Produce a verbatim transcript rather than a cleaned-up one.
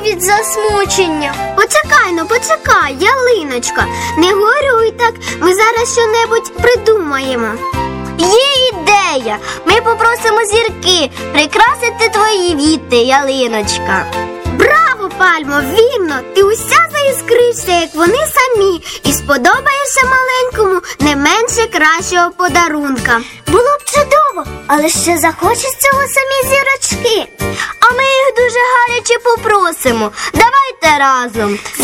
від засмучення. Почекай, ну почекай, ялиночка, не горюй так, ми зараз що-небудь придумаємо. Є ідея, ми попросимо зірки прикрасити твої віти, ялиночка. Браво, Пальмо, вірно, ти уся заіскришся, як вони самі, і сподобаєшся маленькому не менше кращого подарунка. Було б чудово, але ще захочуть цього самі зірочки. А ми їх дуже гаряче попросимо. Давайте разом.